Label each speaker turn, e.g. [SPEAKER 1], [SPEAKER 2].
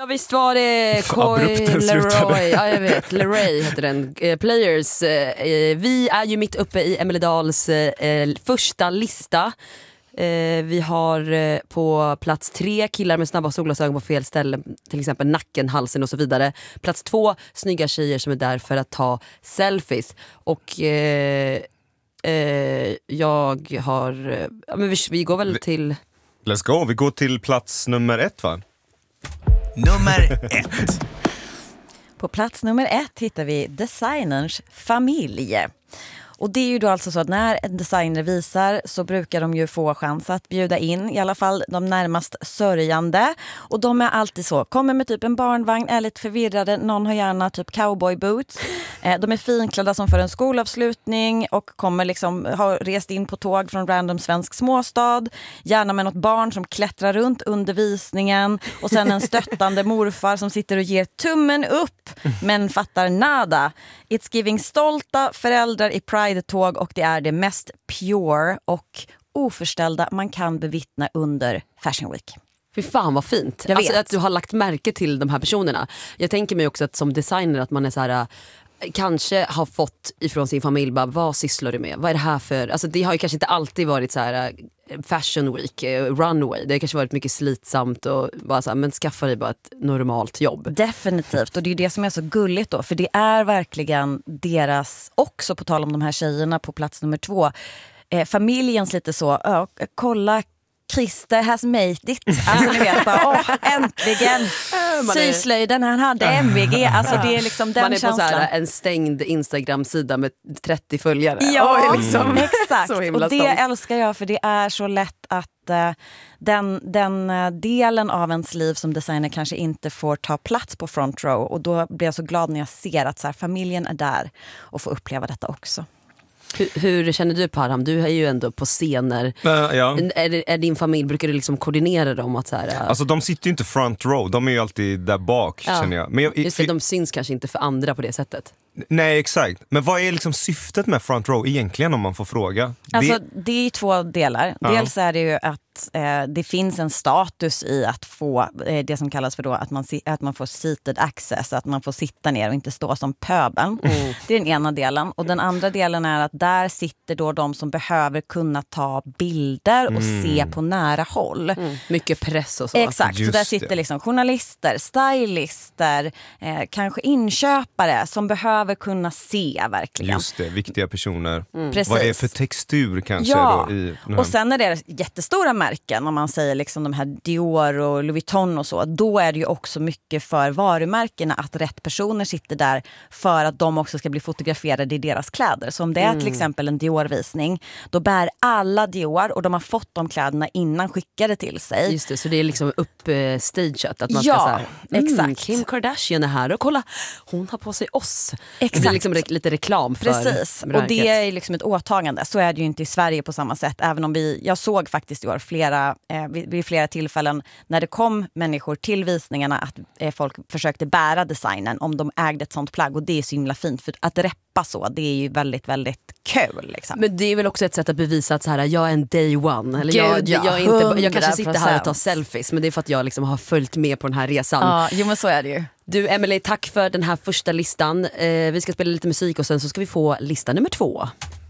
[SPEAKER 1] Ja, visst var det Leroy. Ja, jag vet. Leroy heter den. Players. Vi är ju mitt uppe i Emelie Dahls första lista. Vi har på plats 3 killar med snabba solglasögon på fel ställe, till exempel nacken, halsen och så vidare. Plats 2 snygga tjejer som är där för att ta selfies. Och jag har men vi går väl till
[SPEAKER 2] Let's go, vi går till plats nummer 1 va?
[SPEAKER 3] Nummer 1.
[SPEAKER 4] På plats nummer 1 hittar vi designerns familj. Och det är ju då alltså så att när en designer visar så brukar de ju få chans att bjuda in i alla fall de närmast sörjande. Och de är alltid så, kommer med typ en barnvagn, är lite förvirrade, någon har gärna typ cowboy boots. De är finklädda som för en skolavslutning och kommer liksom ha rest in på tåg från random svensk småstad. Gärna med något barn som klättrar runt under visningen och sen en stöttande morfar som sitter och ger tummen upp men fattar nada. It's giving stolta föräldrar i Pride-tåg och det är det mest pure och oförställda man kan bevittna under Fashion Week.
[SPEAKER 1] Fy fan vad fint. Alltså att du har lagt märke till de här personerna. Jag tänker mig också att som designer att man är så här, kanske har fått ifrån sin familj bara, vad sysslar du med? Vad är det här för? Alltså det har ju kanske inte alltid varit så här Fashion Week, runway. Det har kanske varit mycket slitsamt och bara så här, men skaffa dig bara ett normalt jobb.
[SPEAKER 4] Definitivt, och det är det som är så gulligt då, för det är verkligen deras, också på tal om de här tjejerna på plats nummer 2, familjens lite så, kolla Christer has made it. Alltså ni vet bara, äntligen syslöjden, han hade MVG. Alltså det är liksom den känslan. Man är på så här, en stängd Instagram-sida med 30 följare. Ja,
[SPEAKER 1] liksom.
[SPEAKER 4] Exakt.
[SPEAKER 1] Så himla
[SPEAKER 4] och det
[SPEAKER 1] stolt.
[SPEAKER 4] älskar jag, för det är så lätt att den delen av ens liv som designer kanske inte får ta plats på front row. Och då blir jag så glad när jag ser att så här, familjen är där och får uppleva detta också.
[SPEAKER 1] Hur känner du, Parham? Du är ju ändå på scener.
[SPEAKER 2] Ja.
[SPEAKER 1] Är din familj, brukar du liksom koordinera dem? Att så här,
[SPEAKER 2] Alltså de sitter ju inte front row, de är ju alltid där bak, känner jag. Men
[SPEAKER 1] just det, de syns kanske inte för andra på det sättet.
[SPEAKER 2] Nej, exakt. Men vad är liksom syftet med front row egentligen, om man får fråga?
[SPEAKER 4] Alltså det är 2 delar. Dels är det ju att det finns en status i att få det som kallas för då att man får seated access, att man får sitta ner och inte stå som pöbeln. Det är den ena delen. Och den andra delen är att där sitter då de som behöver kunna ta bilder och se på nära håll.
[SPEAKER 1] Mycket press och så.
[SPEAKER 4] Exakt,
[SPEAKER 2] Just
[SPEAKER 4] så där sitter liksom journalister, stylister, kanske inköpare som behöver kunna se verkligen.
[SPEAKER 2] Just det, viktiga personer.
[SPEAKER 4] Precis.
[SPEAKER 2] Vad är det för textur kanske då i
[SPEAKER 4] och sen är det jättestora märken, om man säger liksom de här Dior och Louis Vuitton och så, då är det ju också mycket för varumärkena att rätt personer sitter där för att de också ska bli fotograferade i deras kläder. Så om det är till exempel en Dior-visning, då bär alla Dior och de har fått de kläderna innan skickade till sig.
[SPEAKER 1] Just det, så det är liksom uppstageat att man ska säga,
[SPEAKER 4] exakt.
[SPEAKER 1] Kim Kardashian är här och kolla, hon har på sig oss.
[SPEAKER 4] Exakt.
[SPEAKER 1] Det blir liksom lite reklam för
[SPEAKER 4] precis,
[SPEAKER 1] märket.
[SPEAKER 4] och det är liksom ett åtagande. Så är det ju inte i Sverige på samma sätt, även om jag såg faktiskt i år vid flera tillfällen när det kom människor till visningarna att folk försökte bära designen om de ägde ett sånt plagg, och det är så himla fint, för att reppa så, det är ju väldigt, väldigt kul liksom.
[SPEAKER 1] Men det är väl också ett sätt att bevisa att så här, jag är en day one. Eller jag kanske sitter här och tar selfies, men det är för att jag liksom har följt med på den här resan.
[SPEAKER 4] Ja, jo men så är det ju.
[SPEAKER 1] Du Emelie, tack för den här första listan. Vi ska spela lite musik och sen så ska vi få lista nummer 2.